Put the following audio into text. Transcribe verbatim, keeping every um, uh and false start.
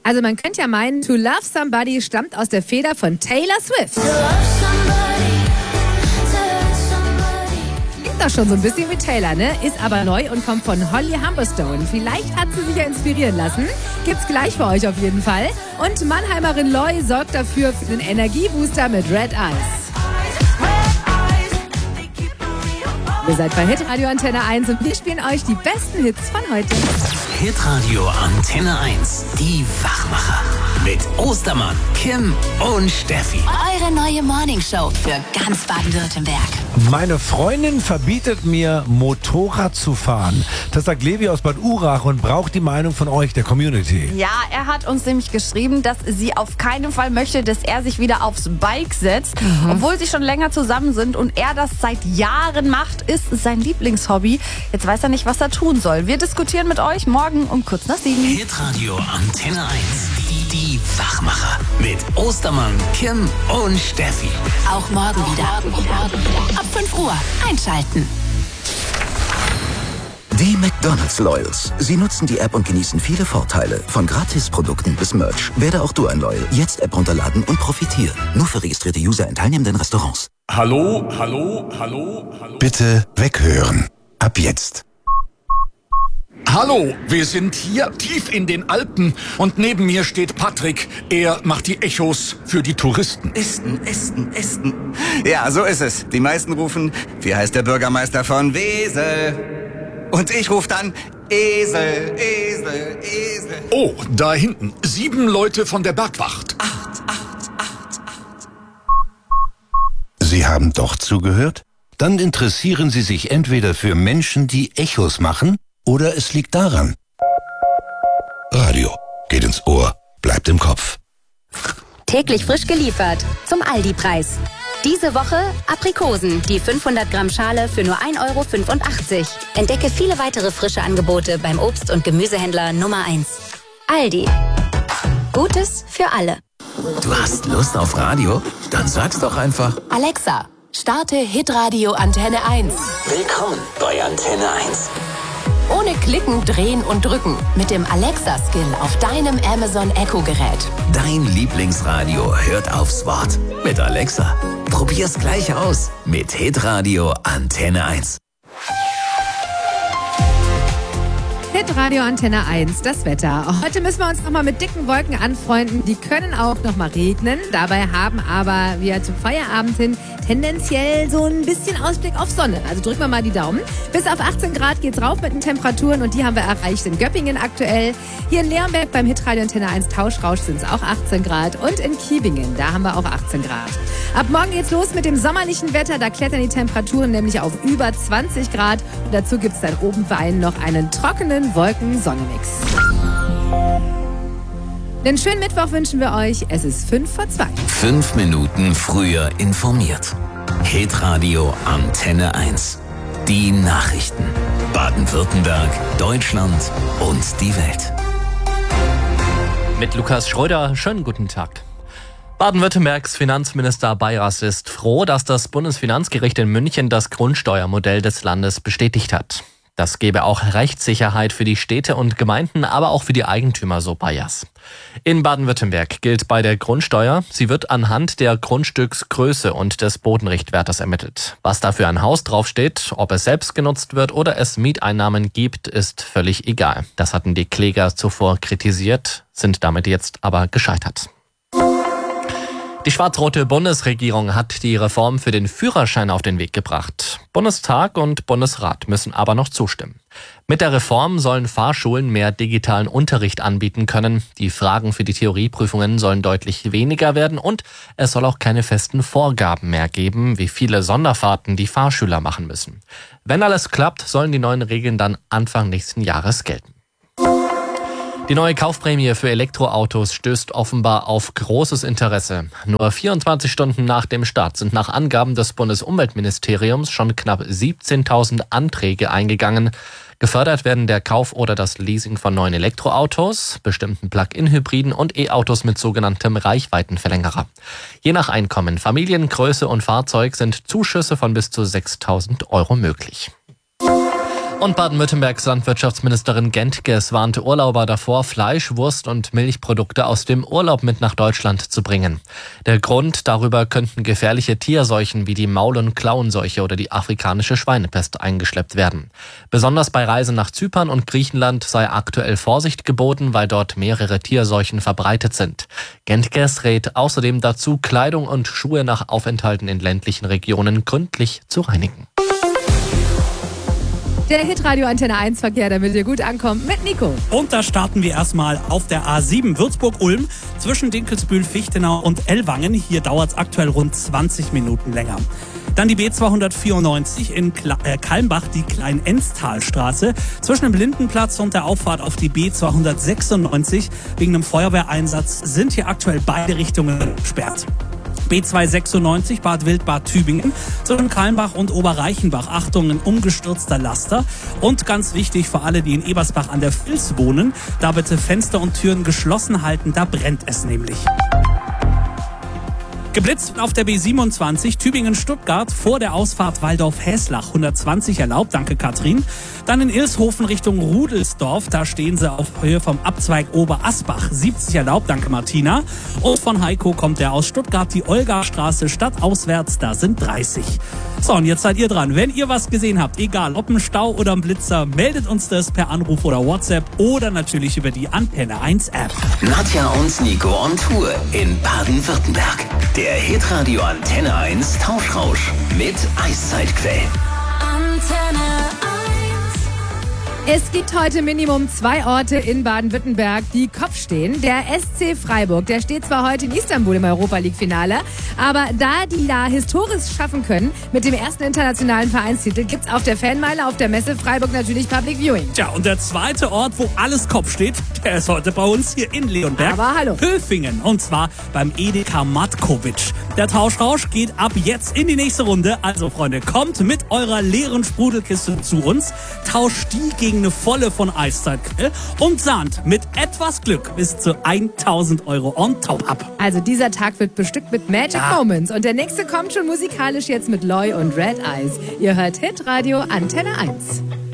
Also man könnte ja meinen, To Love Somebody stammt aus der Feder von Taylor Swift. Klingt doch schon so ein bisschen wie Taylor, ne? Ist aber neu und kommt von Holly Humberstone. Vielleicht hat sie sich ja inspirieren lassen. Gibt's gleich für euch auf jeden Fall. Und Mannheimerin Loy sorgt dafür für den Energiebooster mit Red Eyes. Ihr seid bei Hitradio Antenne eins und wir spielen euch die besten Hits von heute. Hitradio Antenne eins, die Wachmacher. Mit Ostermann, Kim und Steffi. Eure neue Morningshow für ganz Baden-Württemberg. Meine Freundin verbietet mir, Motorrad zu fahren. Das sagt Levi aus Bad Urach und braucht die Meinung von euch, der Community. Ja, er hat uns nämlich geschrieben, dass sie auf keinen Fall möchte, dass er sich wieder aufs Bike setzt. Mhm. Obwohl sie schon länger zusammen sind und er das seit Jahren macht, ist sein Lieblingshobby. Jetzt weiß er nicht, was er tun soll. Wir diskutieren mit euch morgen um kurz nach sieben. Hitradio Antenne eins, die, die Wachmacher. Mit Ostermann, Kim und Steffi. Auch morgen wieder. Ab fünf Uhr einschalten. Die McDonald's Loyals. Sie nutzen die App und genießen viele Vorteile. Von Gratisprodukten bis Merch. Werde auch du ein Loyal. Jetzt App runterladen und profitiere. Nur für registrierte User in teilnehmenden Restaurants. Hallo, hallo, hallo, hallo. Bitte weghören. Ab jetzt. Hallo, wir sind hier tief in den Alpen und neben mir steht Patrick. Er macht die Echos für die Touristen. Esten, Esten, Esten. Ja, so ist es. Die meisten rufen, wie heißt der Bürgermeister von Wesel? Und ich rufe dann, Esel, Esel, Esel. Oh, da hinten, sieben Leute von der Bergwacht. Acht, acht, acht, acht. Sie haben doch zugehört? Dann interessieren Sie sich entweder für Menschen, die Echos machen, oder es liegt daran. Radio geht ins Ohr, bleibt im Kopf. Täglich frisch geliefert zum Aldi-Preis. Diese Woche Aprikosen, die fünfhundert Gramm Schale für nur ein Euro fünfundachtzig. Entdecke viele weitere frische Angebote beim Obst- und Gemüsehändler Nummer eins. Aldi. Gutes für alle. Du hast Lust auf Radio? Dann sag's doch einfach. Alexa, starte Hitradio Antenne eins. Willkommen bei Antenne eins. Ohne Klicken, Drehen und Drücken. Mit dem Alexa-Skill auf deinem Amazon Echo-Gerät. Dein Lieblingsradio hört aufs Wort. Mit Alexa. Probier's gleich aus. Mit Hitradio Antenne eins. Hitradio Antenne eins, das Wetter. Heute müssen wir uns nochmal mit dicken Wolken anfreunden. Die können auch nochmal regnen. Dabei haben aber wir zum Feierabend hin tendenziell so ein bisschen Ausblick auf Sonne. Also drücken wir mal die Daumen. Bis auf achtzehn Grad geht's rauf mit den Temperaturen und die haben wir erreicht in Göppingen aktuell. Hier in Leonberg beim Hitradio Antenne eins Tauschrausch sind es auch achtzehn Grad und in Kiebingen, da haben wir auch achtzehn Grad. Ab morgen geht's los mit dem sommerlichen Wetter. Da klettern die Temperaturen nämlich auf über zwanzig Grad. Und dazu gibt's dann oben für einen noch einen trockenen Wolken-Sonne-Mix. Den schönen Mittwoch wünschen wir euch. Es ist fünf vor zwei. Fünf Minuten früher informiert. Hitradio Antenne eins. Die Nachrichten. Baden-Württemberg, Deutschland und die Welt. Mit Lukas Schröder, schönen guten Tag. Baden-Württembergs Finanzminister Bayras ist froh, dass das Bundesfinanzgericht in München das Grundsteuermodell des Landes bestätigt hat. Das gebe auch Rechtssicherheit für die Städte und Gemeinden, aber auch für die Eigentümer, so Bayers. In Baden-Württemberg gilt bei der Grundsteuer, sie wird anhand der Grundstücksgröße und des Bodenrichtwertes ermittelt. Was da für ein Haus draufsteht, ob es selbst genutzt wird oder es Mieteinnahmen gibt, ist völlig egal. Das hatten die Kläger zuvor kritisiert, sind damit jetzt aber gescheitert. Die schwarz-rote Bundesregierung hat die Reform für den Führerschein auf den Weg gebracht. Bundestag und Bundesrat müssen aber noch zustimmen. Mit der Reform sollen Fahrschulen mehr digitalen Unterricht anbieten können. Die Fragen für die Theorieprüfungen sollen deutlich weniger werden und es soll auch keine festen Vorgaben mehr geben, wie viele Sonderfahrten die Fahrschüler machen müssen. Wenn alles klappt, sollen die neuen Regeln dann Anfang nächsten Jahres gelten. Die neue Kaufprämie für Elektroautos stößt offenbar auf großes Interesse. Nur vierundzwanzig Stunden nach dem Start sind nach Angaben des Bundesumweltministeriums schon knapp siebzehntausend Anträge eingegangen. Gefördert werden der Kauf oder das Leasing von neuen Elektroautos, bestimmten Plug-in-Hybriden und E-Autos mit sogenanntem Reichweitenverlängerer. Je nach Einkommen, Familiengröße und Fahrzeug sind Zuschüsse von bis zu sechstausend Euro möglich. Und Baden-Württembergs Landwirtschaftsministerin Gentges warnte Urlauber davor, Fleisch, Wurst und Milchprodukte aus dem Urlaub mit nach Deutschland zu bringen. Der Grund: darüber könnten gefährliche Tierseuchen wie die Maul- und Klauenseuche oder die afrikanische Schweinepest eingeschleppt werden. Besonders bei Reisen nach Zypern und Griechenland sei aktuell Vorsicht geboten, weil dort mehrere Tierseuchen verbreitet sind. Gentges rät außerdem dazu, Kleidung und Schuhe nach Aufenthalten in ländlichen Regionen gründlich zu reinigen. Der Hitradio Antenne eins Verkehr, damit ihr gut ankommt, mit Nico. Und da starten wir erstmal auf der A sieben Würzburg-Ulm zwischen Dinkelsbühl, Fichtenau und Ellwangen. Hier dauert es aktuell rund zwanzig Minuten länger. Dann die B zweihundertvierundneunzig in Kla- äh, Kalmbach, die Klein-Enstalstraße. Zwischen dem Lindenplatz und der Auffahrt auf die B zweihundertsechsundneunzig wegen einem Feuerwehreinsatz sind hier aktuell beide Richtungen gesperrt. B zweihundertsechsundneunzig Bad Wildbad Tübingen zwischen Kalmbach und Oberreichenbach. Achtung, ein umgestürzter Laster. Und ganz wichtig für alle, die in Ebersbach an der Vils wohnen, da bitte Fenster und Türen geschlossen halten, da brennt es nämlich. Geblitzt auf der B siebenundzwanzig Tübingen-Stuttgart vor der Ausfahrt Waldorf-Häslach. hundertzwanzig erlaubt, danke Katrin. Dann in Ilshofen Richtung Rudelsdorf, da stehen sie auf Höhe vom Abzweig Oberasbach. siebzig erlaubt, danke Martina. Und von Heiko kommt der aus Stuttgart, die Olgastraße stadtauswärts, da sind dreißig. So, und jetzt seid ihr dran. Wenn ihr was gesehen habt, egal ob ein Stau oder ein Blitzer, meldet uns das per Anruf oder WhatsApp oder natürlich über die Antenne eins App. Nadja und Nico on Tour in Baden-Württemberg. Der Hitradio Antenne eins Tauschrausch mit Eiszeitquell. Antenne eins. Es gibt heute Minimum zwei Orte in Baden-Württemberg, die Kopf stehen. Der S C Freiburg, der steht zwar heute in Istanbul im Europa-League-Finale, aber da die da historisch schaffen können mit dem ersten internationalen Vereinstitel, gibt's auf der Fanmeile auf der Messe Freiburg natürlich Public Viewing. Tja, und der zweite Ort, wo alles Kopf steht, der ist heute bei uns hier in Leonberg. Aber hallo. Höfingen, und zwar beim Edeka Matkovic. Der Tauschrausch geht ab jetzt in die nächste Runde. Also Freunde, kommt mit eurer leeren Sprudelkiste zu uns, tauscht die gegen eine volle von Eiszeitquell und sahnt mit etwas Glück bis zu tausend Euro on top ab. Also dieser Tag wird bestückt mit Magic Ja. Moments. Und der nächste kommt schon musikalisch jetzt mit Loy und Red Eyes. Ihr hört Hitradio Antenne eins.